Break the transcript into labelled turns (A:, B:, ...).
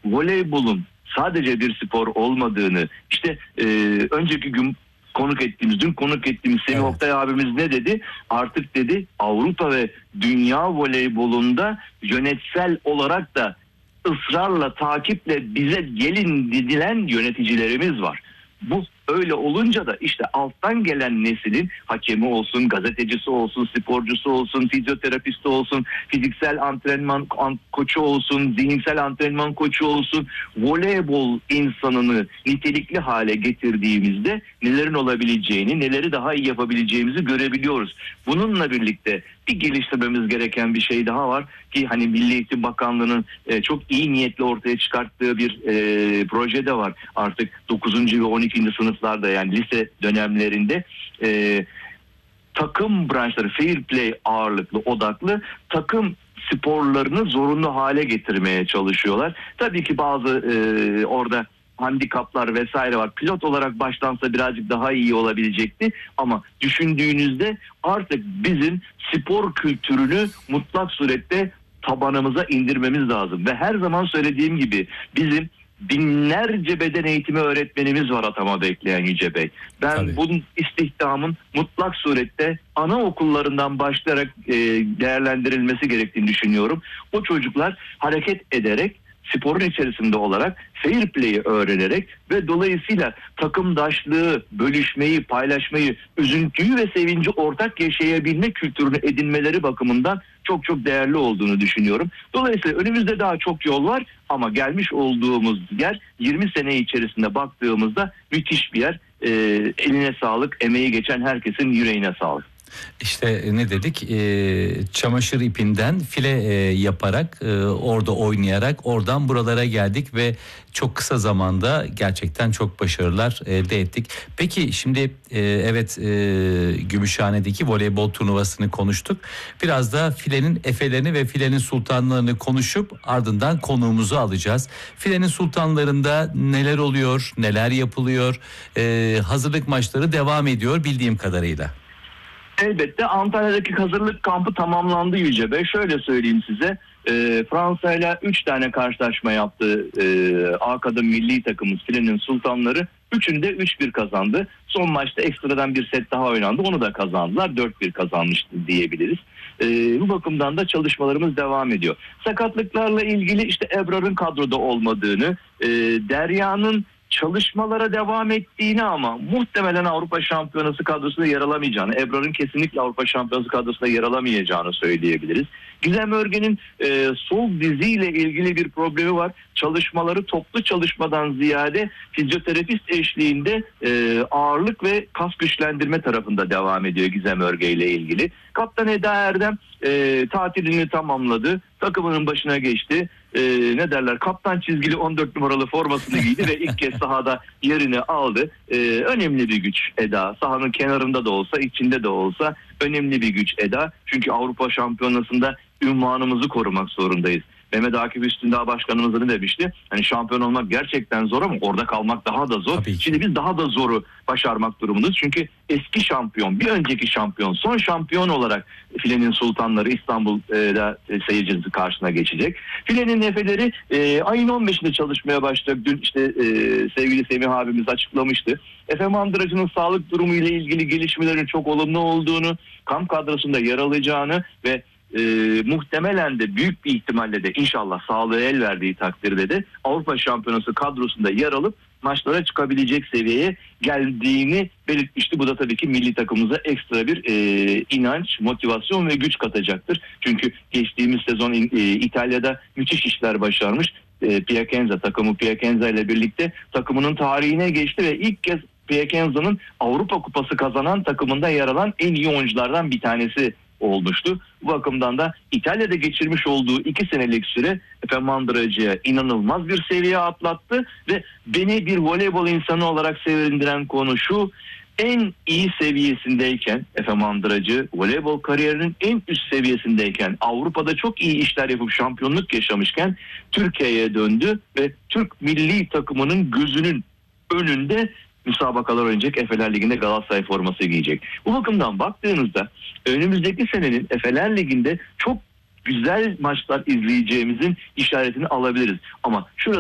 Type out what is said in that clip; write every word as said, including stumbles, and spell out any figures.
A: voleybolun sadece bir spor olmadığını, işte e, önceki gün konuk ettiğimiz, dün konuk ettiğimiz Semih
B: Evet.
A: Oktay abimiz ne dedi? Artık dedi Avrupa ve dünya voleybolunda yönetsel olarak da ısrarla, takiple bize gelin dedilen yöneticilerimiz var. Bu öyle olunca da işte alttan gelen neslin hakemi olsun, gazetecisi olsun, sporcusu olsun, fizyoterapisti olsun, fiziksel antrenman koçu olsun, zihinsel antrenman koçu olsun, voleybol insanını nitelikli hale getirdiğimizde nelerin olabileceğini, neleri daha iyi yapabileceğimizi görebiliyoruz. Bununla birlikte bir geliştirmemiz gereken bir şey daha var ki hani Milli Eğitim Bakanlığı'nın e, çok iyi niyetle ortaya çıkarttığı bir e, proje de var. Artık dokuzuncu ve on ikinci sınıflarda, yani lise dönemlerinde e, takım branşları, fair play ağırlıklı, odaklı takım sporlarını zorunlu hale getirmeye çalışıyorlar. Tabii ki bazı e, orada handikaplar vesaire var. Pilot olarak başlansa birazcık daha iyi olabilecekti ama düşündüğünüzde artık bizim spor kültürünü mutlak surette tabanımıza indirmemiz lazım. Ve her zaman söylediğim gibi bizim binlerce beden eğitimi öğretmenimiz var atama bekleyen Yüce Bey. Ben
B: Tabii.
A: bunun istihdamın mutlak surette anaokullarından başlayarak e, değerlendirilmesi gerektiğini düşünüyorum. O çocuklar hareket ederek, sporun içerisinde olarak fair play'i öğrenerek ve dolayısıyla takımdaşlığı, bölüşmeyi, paylaşmayı, üzüntüyü ve sevinci ortak yaşayabilme kültürünü edinmeleri bakımından çok çok değerli olduğunu düşünüyorum. Dolayısıyla önümüzde daha çok yol var ama gelmiş olduğumuz yer yirmi sene içerisinde baktığımızda müthiş bir yer. Ee, eline sağlık, emeği geçen herkesin yüreğine sağlık.
B: İşte ne dedik, e, çamaşır ipinden file e, yaparak, e, orada oynayarak oradan buralara geldik ve çok kısa zamanda gerçekten çok başarılar elde ettik. Peki şimdi e, evet e, Gümüşhane'deki voleybol turnuvasını konuştuk. Biraz da filenin efelerini ve filenin sultanlarını konuşup ardından konuğumuzu alacağız. Filenin sultanlarında neler oluyor, neler yapılıyor, e, hazırlık maçları devam ediyor bildiğim kadarıyla.
A: Elbette Antalya'daki hazırlık kampı tamamlandı Yüce Bey. Şöyle söyleyeyim size. E, Fransa ile üç tane karşılaşma yaptı e, A kadın milli takımımız filenin sultanları. Üçünü de üç bir kazandı. Son maçta ekstradan bir set daha oynandı. Onu da kazandılar. dört bir kazanmıştı diyebiliriz. E, bu bakımdan da çalışmalarımız devam ediyor. Sakatlıklarla ilgili işte Ebrar'ın kadroda olmadığını, e, Derya'nın çalışmalara devam ettiğini ama muhtemelen Avrupa Şampiyonası kadrosunda yer alamayacağını, Ebrar'ın kesinlikle Avrupa Şampiyonası kadrosunda yer alamayacağını söyleyebiliriz. Gizem Örgen'in e, sol diziyle ilgili bir problemi var. Çalışmaları toplu çalışmadan ziyade fizyoterapist eşliğinde e, ağırlık ve kas güçlendirme tarafında devam ediyor Gizem Örge ile ilgili. Kaptan Eda Erdem e, tatilini tamamladı. Takımının başına geçti. E, ne derler? Kaptan çizgili on dört numaralı formasını giydi ve ilk kez sahada yerini aldı. E, önemli bir güç Eda. Sahanın kenarında da olsa, içinde de olsa önemli bir güç Eda. Çünkü Avrupa Şampiyonası'nda ünvanımızı korumak zorundayız. Mehmet Akif Üstündağ Başkanımız ne demişti? Hani şampiyon olmak gerçekten zor ama orada kalmak daha da zor. Şimdi biz daha da zoru başarmak durumundayız. Çünkü eski şampiyon, bir önceki şampiyon, son şampiyon olarak filenin sultanları İstanbul'da seyircisi karşısına geçecek. Filenin nefeleri e, ayın on beşinde çalışmaya başlayacak. Dün işte e, sevgili Semih abimiz açıklamıştı. Efe Mandıracı'nın sağlık durumu ile ilgili gelişmelerin çok olumlu olduğunu, kamp kadrosunda yer alacağını ve E, muhtemelen de büyük bir ihtimalle de inşallah sağlığı el verdiği takdirde de Avrupa Şampiyonası kadrosunda yer alıp maçlara çıkabilecek seviyeye geldiğini belirtmişti. Bu da tabii ki milli takımımıza ekstra bir e, inanç, motivasyon ve güç katacaktır. Çünkü geçtiğimiz sezon e, İtalya'da müthiş işler başarmış. E, Piacenza takımı Piacenza ile birlikte takımının tarihine geçti ve ilk kez Piacenza'nın Avrupa Kupası kazanan takımında yer alan en iyi oyunculardan bir tanesi olmuştu. Bu bakımdan da İtalya'da geçirmiş olduğu iki senelik süre Efe Mandıracı'ya inanılmaz bir seviye atlattı ve beni bir voleybol insanı olarak sevindiren konu şu: en iyi seviyesindeyken Efe Mandıracı, voleybol kariyerinin en üst seviyesindeyken, Avrupa'da çok iyi işler yapıp şampiyonluk yaşamışken Türkiye'ye döndü ve Türk milli takımının gözünün önünde müsabakalar oynayacak, Efeler Ligi'nde Galatasaray forması giyecek. Bu bakımdan baktığınızda önümüzdeki senenin Efeler Ligi'nde çok güzel maçlar izleyeceğimizin işaretini alabiliriz. Ama şurası